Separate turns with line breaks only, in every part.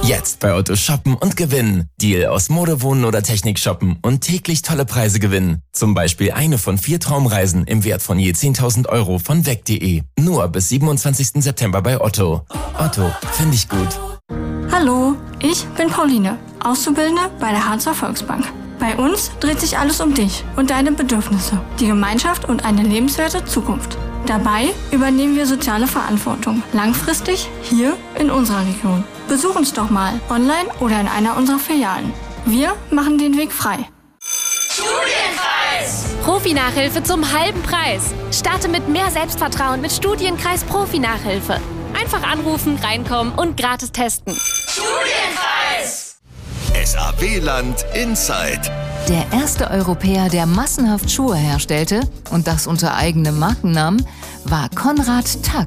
Jetzt bei Otto shoppen und gewinnen. Deal aus Mode, Wohnen oder Technik shoppen und täglich tolle Preise gewinnen. Zum Beispiel eine von 4 Traumreisen im Wert von je 10.000 Euro von weg.de. Nur bis 27. September bei Otto. Otto, finde ich gut.
Hallo, ich bin Pauline, Auszubildende bei der Harzer Volksbank. Bei uns dreht sich alles um dich und deine Bedürfnisse, die Gemeinschaft und eine lebenswerte Zukunft. Dabei übernehmen wir soziale Verantwortung, langfristig hier in unserer Region. Besuch uns doch mal, online oder in einer unserer Filialen. Wir machen den Weg frei.
Studienkreis! Profi-Nachhilfe zum halben Preis. Starte mit mehr Selbstvertrauen mit Studienkreis Profi-Nachhilfe. Einfach anrufen, reinkommen und gratis testen.
Studienkreis! SAW-Land Inside.
Der erste Europäer, der massenhaft Schuhe herstellte, und das unter eigenem Markennamen, war Konrad Tack.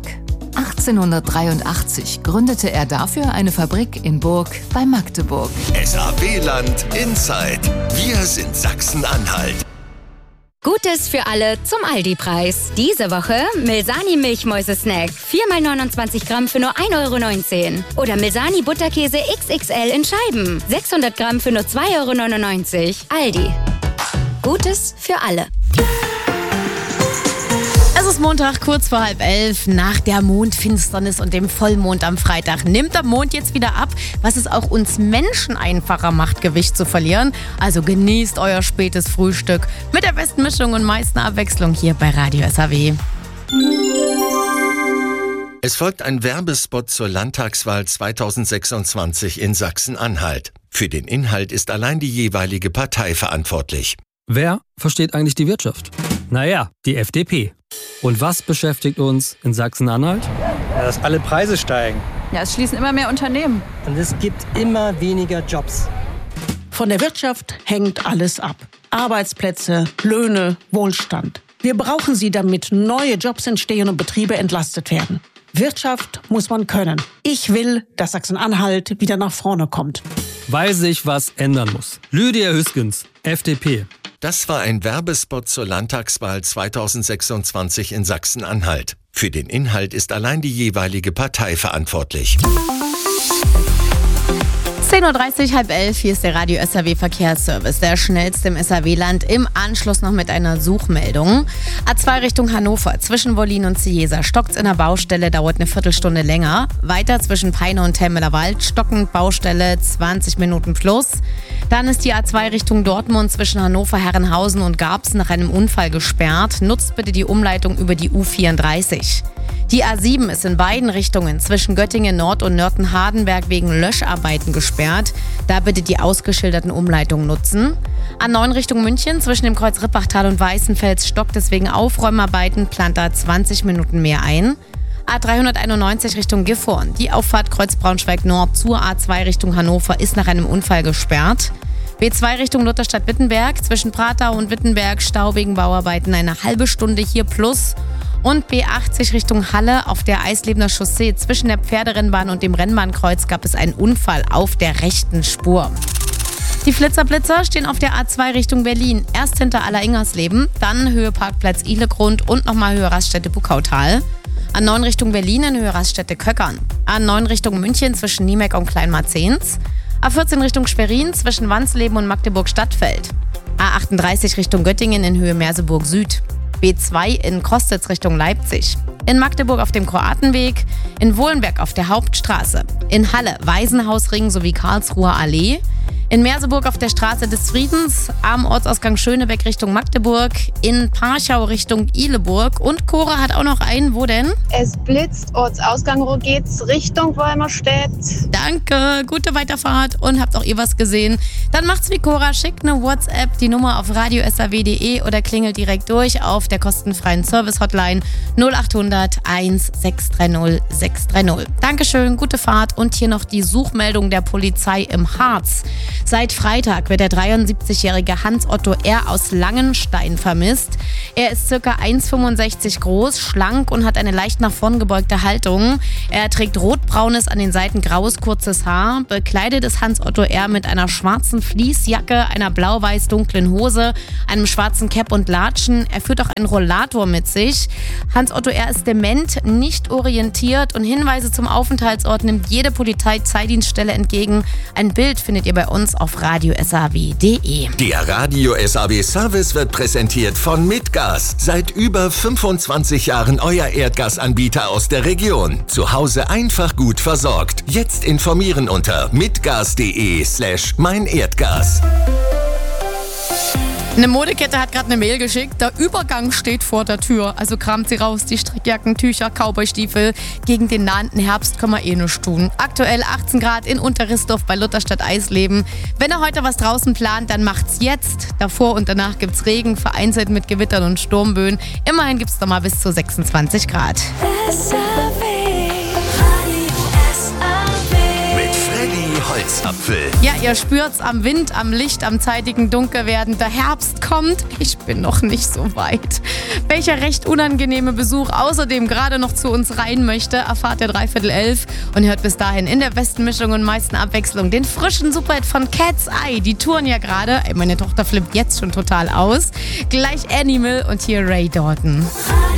1883 gründete er dafür eine Fabrik in Burg bei Magdeburg.
SAW-Land Inside. Wir sind Sachsen-Anhalt.
Gutes für alle zum Aldi-Preis. Diese Woche Milsani Milchmäuse-Snack. 4x29 Gramm für nur 1,19 €. Oder Milsani Butterkäse XXL in Scheiben. 600 Gramm für nur 2,99 €. Aldi. Gutes für alle.
Es ist Montag, kurz vor 10:30. Nach der Mondfinsternis und dem Vollmond am Freitag nimmt der Mond jetzt wieder ab, was es auch uns Menschen einfacher macht, Gewicht zu verlieren. Also genießt euer spätes Frühstück mit der besten Mischung und meisten Abwechslung hier bei Radio SAW.
Es folgt ein Werbespot zur Landtagswahl 2026 in Sachsen-Anhalt. Für den Inhalt ist allein die jeweilige Partei verantwortlich.
Wer versteht eigentlich die Wirtschaft? Naja, die FDP. Und was beschäftigt uns in Sachsen-Anhalt?
Ja, dass alle Preise steigen.
Ja, es schließen immer mehr Unternehmen.
Und es gibt immer weniger Jobs.
Von der Wirtschaft hängt alles ab. Arbeitsplätze, Löhne, Wohlstand. Wir brauchen sie, damit neue Jobs entstehen und Betriebe entlastet werden. Wirtschaft muss man können. Ich will, dass Sachsen-Anhalt wieder nach vorne kommt.
Weil sich was ändern muss. Lydia Hüskens, FDP.
Das war ein Werbespot zur Landtagswahl 2026 in Sachsen-Anhalt. Für den Inhalt ist allein die jeweilige Partei verantwortlich.
10:30 Uhr, 10:30, hier ist der Radio SAW Verkehrsservice, der schnellste im SAW-Land, im Anschluss noch mit einer Suchmeldung. A2 Richtung Hannover, zwischen Wollin und Ciesa, stockt's in der Baustelle, dauert eine Viertelstunde länger. Weiter zwischen Peine und Temmeler Wald, stockend Baustelle, 20 Minuten plus. Dann ist die A2 Richtung Dortmund zwischen Hannover, Herrenhausen und Garbsen nach einem Unfall gesperrt. Nutzt bitte die Umleitung über die U34. Die A7 ist in beiden Richtungen zwischen Göttingen Nord und Nörten-Hardenberg wegen Löscharbeiten gesperrt. Da bitte die ausgeschilderten Umleitungen nutzen. A9 Richtung München zwischen dem Kreuz Rippachtal und Weißenfels stockt es wegen Aufräumarbeiten, plant da 20 Minuten mehr ein. A391 Richtung Gifhorn. Die Auffahrt Kreuz Braunschweig Nord zur A2 Richtung Hannover ist nach einem Unfall gesperrt. B2 Richtung Lutherstadt-Wittenberg, zwischen Pratau und Wittenberg Stau wegen Bauarbeiten eine halbe Stunde hier plus. Und B80 Richtung Halle auf der Eislebener Chaussee zwischen der Pferderennbahn und dem Rennbahnkreuz gab es einen Unfall auf der rechten Spur. Die Flitzer-Blitzer stehen auf der A2 Richtung Berlin. Erst hinter Aller-Ingersleben, dann Höhe Parkplatz Ihlegrund und nochmal Höhe Raststätte Buckautal. A9 Richtung Berlin in Höhe Raststätte Köckern. A9 Richtung München zwischen Niemeck und Kleinmarzens. A14 Richtung Schwerin zwischen Wansleben und Magdeburg-Stadtfeld. A38 Richtung Göttingen in Höhe Merseburg Süd. B2 in Krostitz Richtung Leipzig. In Magdeburg auf dem Kroatenweg. In Wohlenberg auf der Hauptstraße. In Halle Waisenhausring sowie Karlsruher Allee. In Merseburg auf der Straße des Friedens, am Ortsausgang Schönebeck Richtung Magdeburg, in Parchau Richtung Ihleburg und Cora hat auch noch einen, wo denn?
Es blitzt, Ortsausgang geht's Richtung Wolmerstedt.
Danke, gute Weiterfahrt und habt auch ihr was gesehen? Dann macht's wie Cora, schickt eine WhatsApp, die Nummer auf radiosaw.de oder klingelt direkt durch auf der kostenfreien Service-Hotline 0800 1630 630. Dankeschön, gute Fahrt und hier noch die Suchmeldung der Polizei im Harz. Seit Freitag wird der 73-jährige Hans-Otto R. aus Langenstein vermisst. Er ist ca. 1,65 groß, schlank und hat eine leicht nach vorn gebeugte Haltung. Er trägt rotbraunes, an den Seiten graues, kurzes Haar. Bekleidet ist Hans-Otto R. mit einer schwarzen Fleecejacke, einer blau-weiß-dunklen Hose, einem schwarzen Cap und Latschen. Er führt auch einen Rollator mit sich. Hans-Otto R. ist dement, nicht orientiert und Hinweise zum Aufenthaltsort nimmt jede Polizeidienststelle entgegen. Ein Bild findet ihr bei uns auf radio-saw.de.
Der Radio SAW Service wird präsentiert von Mitgas. Seit über 25 Jahren euer Erdgasanbieter aus der Region. Zu Hause einfach gut versorgt. Jetzt informieren unter mitgas.de/meinerdgas.
Eine Modekette hat gerade eine Mail geschickt. Der Übergang steht vor der Tür. Also kramt sie raus, die Strickjacken, Tücher, Cowboystiefel. Gegen den nahenden Herbst kann man nichts tun. Aktuell 18 Grad in Unterrissdorf bei Lutherstadt Eisleben. Wenn ihr heute was draußen plant, dann macht's jetzt. Davor und danach gibt's Regen, vereinzelt mit Gewittern und Sturmböen. Immerhin gibt's noch mal bis zu 26 Grad.
Holzapfel.
Ja, ihr spürt's am Wind, am Licht, am zeitigen Dunkelwerden. Der Herbst kommt. Ich bin noch nicht so weit. Welcher recht unangenehme Besuch außerdem gerade noch zu uns rein möchte, erfahrt ihr 11:45 und hört bis dahin in der besten Mischung und meisten Abwechslung den frischen Superhit von Cat's Eye. Die touren ja gerade. Meine Tochter flippt jetzt schon total aus. Gleich Animal und hier Ray Dalton.